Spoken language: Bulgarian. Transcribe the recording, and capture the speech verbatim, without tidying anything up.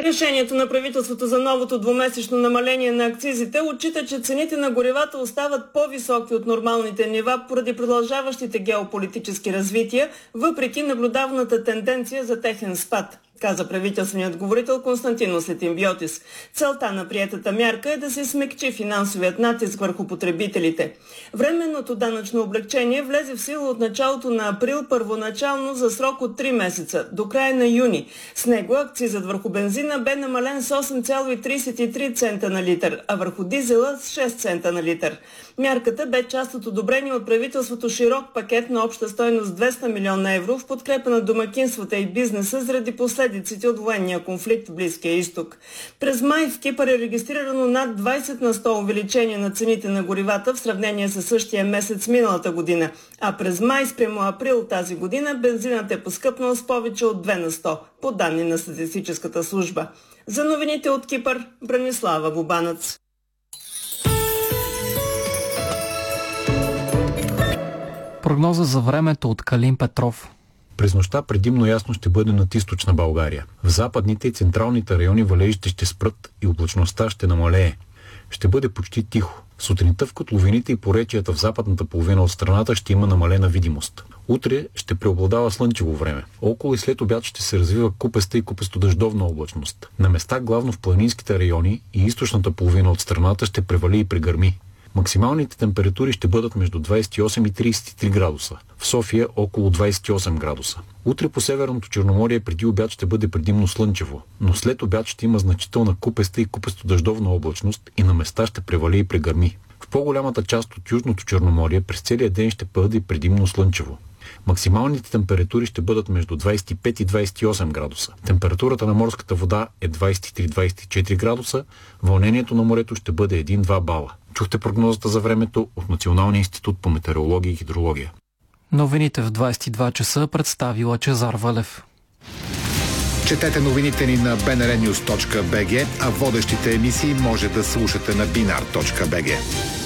Решението на правителството за новото двумесечно намаление на акцизите отчита, че цените на горивата остават по-високи от нормалните нива поради продължаващите геополитически развития, въпреки наблюдаваната тенденция за техен спад, каза правителственият говорител Константинос Летимбиотис. Целта на приетата мярка е да се смекчи финансовият натиск върху потребителите. Временното данъчно облекчение влезе в сила от началото на април, първоначално за срок от три месеца, до края на юни. С него акцизът върху бензина бе намален с осем цяло тридесет и три цента на литър, а върху дизела с шест цента на литър. Мярката бе част от одобрение от правителството широк пакет на обща стойност двеста милиона евро в подкрепа на домакинствата и бизнеса заради последиците от военния конфликт в Близкия изток. През май в Кипър е регистрирано над двадесет на сто увеличение на цените на горивата в сравнение с същия месец миналата година, а през май спрямо април тази година бензинът е поскъпнал с повече от две на сто, по данни на статистическата служба. За новините от Кипър, Бранислава Бубанец. Прогноза за времето от Калин Петров. През нощта предимно ясно ще бъде над източна България. В западните и централните райони валежите ще спрат и облачността ще намалее. Ще бъде почти тихо. Сутринта в котловините и поречията в западната половина от страната ще има намалена видимост. Утре ще преобладава слънчево време. Около и след обяд ще се развива купеста и купесто-дъждовна облачност. На места, главно в планинските райони и източната половина от страната, ще превали и прегърми. Максималните температури ще бъдат между двадесет и осем и тридесет и три градуса. В София около двадесет и осем градуса. Утре по Северното Черноморие преди обяд ще бъде предимно слънчево, но след обяд ще има значителна купеста и купесто-дъждовна облачност и на места ще превали и прегърми. В по-голямата част от Южното Черноморие през целия ден ще бъде предимно слънчево. Максималните температури ще бъдат между двадесет и пет и двадесет и осем градуса. Температурата на морската вода е двадесет и три до двадесет и четири градуса, вълнението на морето ще бъде един до два бала. Чухте прогнозата за времето от Националния институт по метеорология и хидрология. Новините в двадесет и два часа представи Лъчезар Валев. Четете новините ни на би ен ар нюз точка би джи, а водещите емисии може да слушате на бинар точка би джи.